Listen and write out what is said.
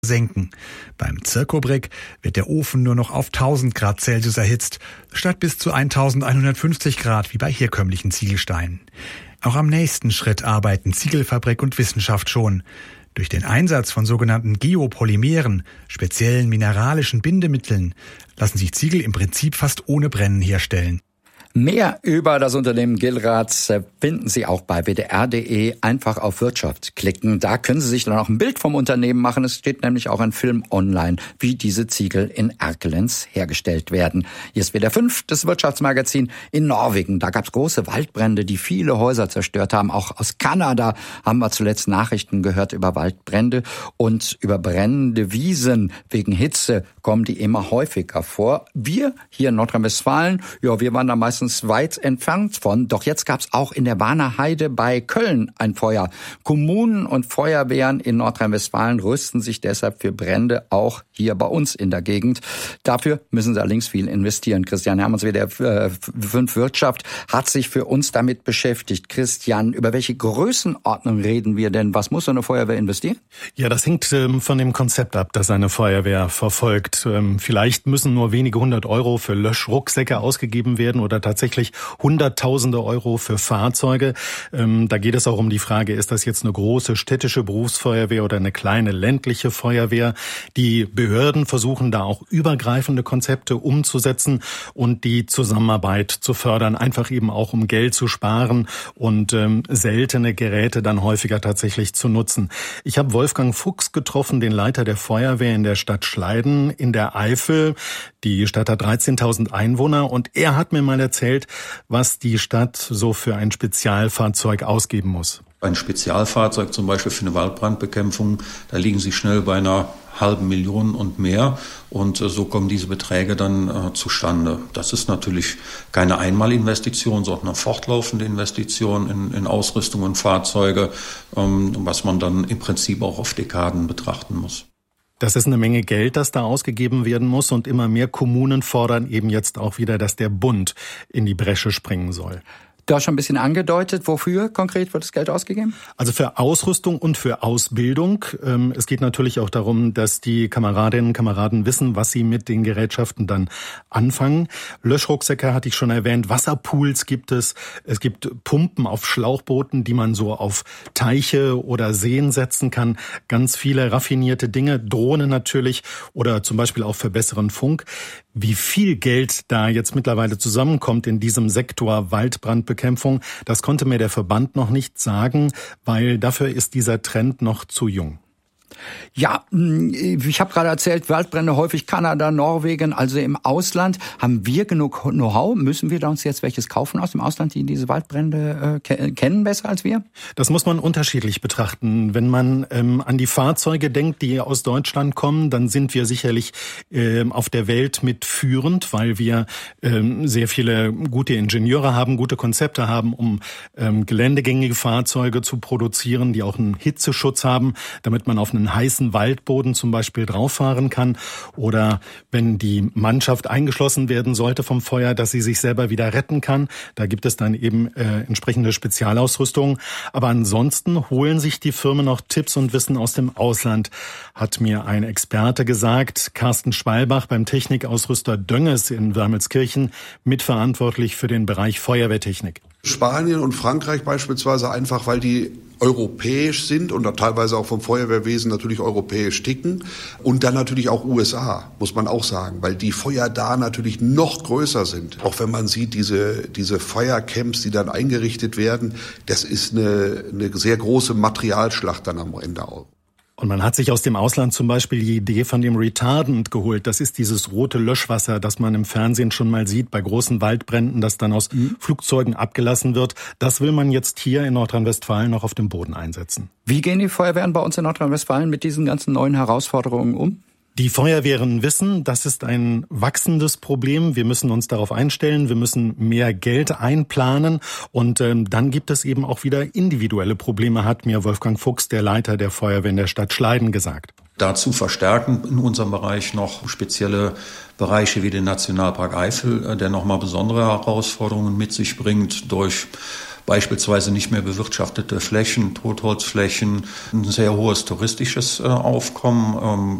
senken. Beim Zirkobrick wird der Ofen nur noch auf 1000 Grad Celsius erhitzt, statt bis zu 1150 Grad wie bei herkömmlichen Ziegelsteinen. Auch am nächsten Schritt arbeiten Ziegelfabrik und Wissenschaft schon. Durch den Einsatz von sogenannten Geopolymeren, speziellen mineralischen Bindemitteln, lassen sich Ziegel im Prinzip fast ohne Brennen herstellen. Mehr über das Unternehmen Gilrad finden Sie auch bei wdr.de. Einfach auf Wirtschaft klicken. Da können Sie sich dann auch ein Bild vom Unternehmen machen. Es steht nämlich auch ein Film online, wie diese Ziegel in Erkelenz hergestellt werden. Hier ist WDR 5, das Wirtschaftsmagazin in Norwegen. Da gab es große Waldbrände, die viele Häuser zerstört haben. Auch aus Kanada haben wir zuletzt Nachrichten gehört über Waldbrände und über brennende Wiesen. Wegen Hitze kommen die immer häufiger vor. Wir hier in Nordrhein-Westfalen, wir waren da meistens weit entfernt von. Doch jetzt gab es auch in der Warner Heide bei Köln ein Feuer. Kommunen und Feuerwehren in Nordrhein-Westfalen rüsten sich deshalb für Brände auch hier bei uns in der Gegend. Dafür müssen sie allerdings viel investieren. Christian Hermanns, WDR 5 Wirtschaft, hat sich für uns damit beschäftigt. Christian, über welche Größenordnung reden wir denn? Was muss so eine Feuerwehr investieren? Ja, das hängt von dem Konzept ab, das eine Feuerwehr verfolgt. Vielleicht müssen nur wenige 100 Euro für Löschrucksäcke ausgegeben werden oder tatsächlich Hunderttausende Euro für Fahrzeuge. Da geht es auch um die Frage, ist das jetzt eine große städtische Berufsfeuerwehr oder eine kleine ländliche Feuerwehr? Die Behörden versuchen da auch übergreifende Konzepte umzusetzen und die Zusammenarbeit zu fördern, einfach eben auch um Geld zu sparen und seltene Geräte dann häufiger tatsächlich zu nutzen. Ich habe Wolfgang Fuchs getroffen, den Leiter der Feuerwehr in der Stadt Schleiden in der Eifel. Die Stadt hat 13.000 Einwohner und er hat mir mal erzählt, was die Stadt so für ein Spezialfahrzeug ausgeben muss. Ein Spezialfahrzeug zum Beispiel für eine Waldbrandbekämpfung, da liegen Sie schnell bei einer 500.000 und mehr und so kommen diese Beträge dann zustande. Das ist natürlich keine Einmalinvestition, sondern eine fortlaufende Investition in Ausrüstung und Fahrzeuge, was man dann im Prinzip auch auf Dekaden betrachten muss. Das ist eine Menge Geld, das da ausgegeben werden muss und immer mehr Kommunen fordern eben jetzt auch wieder, dass der Bund in die Bresche springen soll. Du hast schon ein bisschen angedeutet, wofür konkret wird das Geld ausgegeben? Also für Ausrüstung und für Ausbildung. Es geht natürlich auch darum, dass die Kameradinnen und Kameraden wissen, was sie mit den Gerätschaften dann anfangen. Löschrucksäcke hatte ich schon erwähnt, Wasserpools gibt es. Es gibt Pumpen auf Schlauchbooten, die man so auf Teiche oder Seen setzen kann. Ganz viele raffinierte Dinge, Drohnen natürlich oder zum Beispiel auch für besseren Funk. Wie viel Geld da jetzt mittlerweile zusammenkommt in diesem Sektor Waldbrandbekämpfung, das konnte mir der Verband noch nicht sagen, weil dafür ist dieser Trend noch zu jung. Ja, ich habe gerade erzählt, Waldbrände häufig Kanada, Norwegen, also im Ausland. Haben wir genug Know-how? Müssen wir da uns jetzt welches kaufen aus dem Ausland, die diese Waldbrände kennen besser als wir? Das muss man unterschiedlich betrachten. Wenn man an die Fahrzeuge denkt, die aus Deutschland kommen, dann sind wir sicherlich auf der Welt mitführend, weil wir sehr viele gute Ingenieure haben, gute Konzepte haben, um geländegängige Fahrzeuge zu produzieren, die auch einen Hitzeschutz haben, damit man auf einen heißen Waldboden zum Beispiel drauffahren kann oder wenn die Mannschaft eingeschlossen werden sollte vom Feuer, dass sie sich selber wieder retten kann. Da gibt es dann eben entsprechende Spezialausrüstung. Aber ansonsten holen sich die Firmen auch Tipps und Wissen aus dem Ausland, hat mir ein Experte gesagt. Carsten Schwalbach beim Technikausrüster Dönges in Wermelskirchen, mitverantwortlich für den Bereich Feuerwehrtechnik. Spanien und Frankreich beispielsweise einfach, weil die europäisch sind und teilweise auch vom Feuerwehrwesen natürlich europäisch ticken. Und dann natürlich auch USA, muss man auch sagen, weil die Feuer da natürlich noch größer sind. Auch wenn man sieht, diese Feuercamps, die dann eingerichtet werden, das ist eine sehr große Materialschlacht dann am Ende auch. Und man hat sich aus dem Ausland zum Beispiel die Idee von dem Retardant geholt. Das ist dieses rote Löschwasser, das man im Fernsehen schon mal sieht bei großen Waldbränden, das dann aus Flugzeugen abgelassen wird. Das will man jetzt hier in Nordrhein-Westfalen noch auf dem Boden einsetzen. Wie gehen die Feuerwehren bei uns in Nordrhein-Westfalen mit diesen ganzen neuen Herausforderungen um? Die Feuerwehren wissen, das ist ein wachsendes Problem. Wir müssen uns darauf einstellen. Wir müssen mehr Geld einplanen. Und dann gibt es eben auch wieder individuelle Probleme, hat mir Wolfgang Fuchs, der Leiter der Feuerwehr in der Stadt Schleiden, gesagt. Dazu verstärken in unserem Bereich noch spezielle Bereiche wie den Nationalpark Eifel, der nochmal besondere Herausforderungen mit sich bringt durch beispielsweise nicht mehr bewirtschaftete Flächen, Totholzflächen, ein sehr hohes touristisches Aufkommen.